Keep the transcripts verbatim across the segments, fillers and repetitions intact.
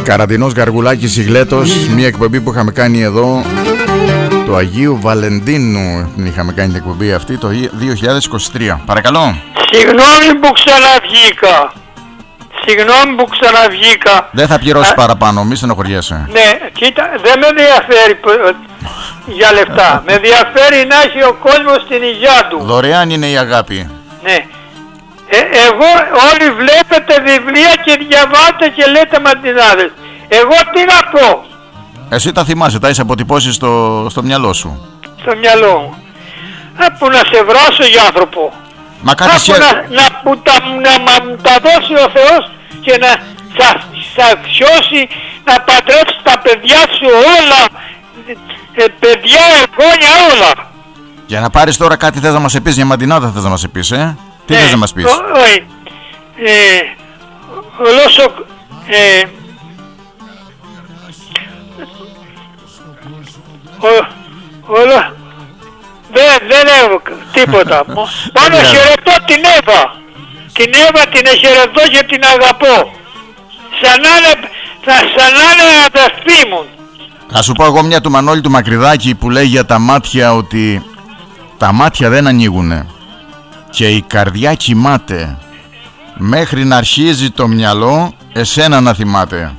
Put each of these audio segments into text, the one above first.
Καραντινός Γαργουλάκης Ιγλέτος, μια εκπομπή που είχαμε κάνει εδώ του Αγίου Βαλεντίνου. Είχαμε κάνει την εκπομπή αυτή το δύο χιλιάδες είκοσι τρία. Παρακαλώ. Συγγνώμη που ξαναβγήκα. Συγγνώμη που ξαναβγήκα. Δεν θα πληρώσεις Α... παραπάνω, μη στενοχωριέσαι. Ναι, κοίτα, δεν με ενδιαφέρει για λεφτά. Με ενδιαφέρει να έχει ο κόσμος την υγεία του. Δωρεάν είναι η αγάπη. Ναι. Ε, εγώ όλοι βλέπετε βιβλία και διαβάτε και λέτε μαντινάδες. Εγώ τι να πω. Εσύ τα θυμάσαι, τα έχεις αποτυπώσει στο, στο μυαλό σου. Στο μυαλό μου. Α, που να σε βράσω για άνθρωπο. Μα κάτι σε... να, να, που τα, να μου τα δώσει ο Θεός και να σα αξιώσει να παντρέψει τα παιδιά σου όλα, ε, παιδιά, εγγόνια, όλα. Για να πάρεις τώρα κάτι θες να μας πεις, για μαντινάδα θες να μας πεις, ε? Τι ε, θες να μας πεις? Όχι. Ε, ολόσο, ε, ο, όλο, δεν, δεν έχω τίποτα. Μόνο χαιρετώ την Εύα. Την Εύα την χαιρετώ και την αγαπώ. Σαν να είναι, σαν να είναι αδερφή μου. Θα σου πω εγώ μια του Μανώλη του Μακρυδάκη που λέει για τα μάτια ότι τα μάτια δεν ανοίγουνε και η καρδιά κοιμάται μέχρι να αρχίζει το μυαλό εσένα να θυμάται.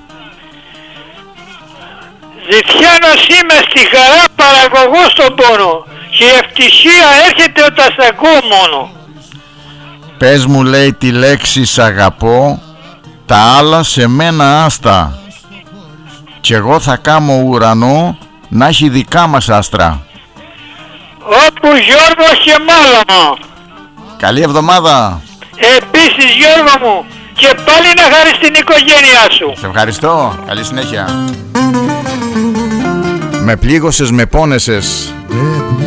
Ζητιάνος είμαι, στη χαρά παραγωγό στον πόνο και η ευτυχία έρχεται όταν σ' ακούω μόνο. Πες μου, λέει, τη λέξη σ' αγαπώ, τα άλλα σε μένα άστα κι εγώ θα κάμω ουρανό να έχει δικά μας άστρα. Όπου Γιώργο και Μάλαμα. Καλή εβδομάδα. Επίσης Γιώργο μου, και πάλι να χαρείς την οικογένειά σου. Σε ευχαριστώ, καλή συνέχεια. Με πλήγωσες, με πόνεσες.